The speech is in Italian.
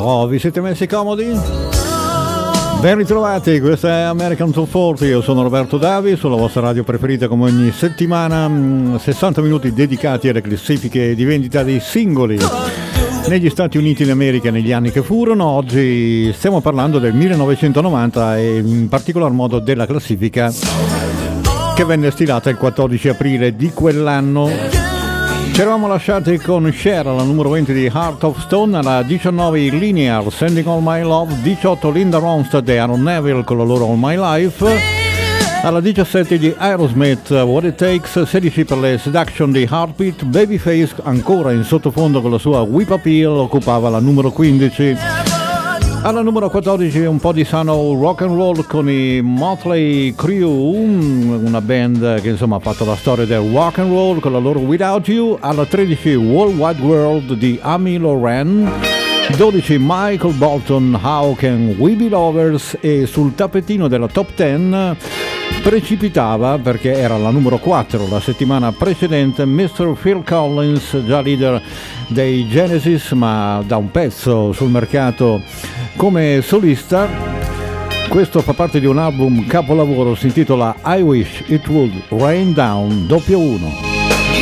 Oh, vi siete messi comodi? Ben ritrovati, questa è American Top 40, io sono Roberto Davi, sulla vostra radio preferita come ogni settimana, 60 minuti dedicati alle classifiche di vendita dei singoli negli Stati Uniti d'America negli anni che furono. Oggi stiamo parlando del 1990 e in particolar modo della classifica che venne stilata il 14 aprile di quell'anno. Ci eravamo lasciati con Cher alla numero 20 di Heart of Stone, alla 19 Linear, Sending All My Love, 18 Linda Ronstadt e Aaron Neville con la loro All My Life, alla 17 di Aerosmith What It Takes, 16 per le Seduction di Heartbeat, Babyface ancora in sottofondo con la sua Whip Appeal occupava la numero 15. Alla numero 14 un po' di sano rock and roll con i Motley Crue, una band che insomma ha fatto la storia del rock and roll con la loro Without You. Alla 13 World Wide World di Amy Loren, 12 Michael Bolton How Can We Be Lovers, e sul tappetino della top 10 precipitava, perché era la numero 4 la settimana precedente, Mr. Phil Collins, già leader dei Genesis ma da un pezzo sul mercato come solista. Questo fa parte di un album capolavoro, si intitola I Wish It Would Rain Down, doppio 1.